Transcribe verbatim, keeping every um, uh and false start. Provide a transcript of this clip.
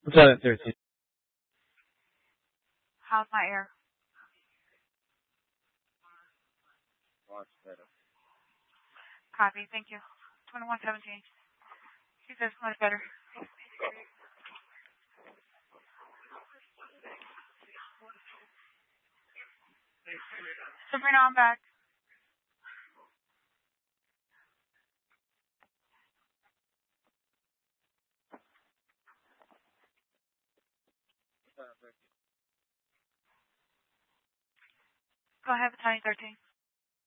Lieutenant thirteen. How's my air? Copy, thank you. twenty-one seventeen. She says much better. Sabrina, I'm back. Go ahead, Battalion thirteen.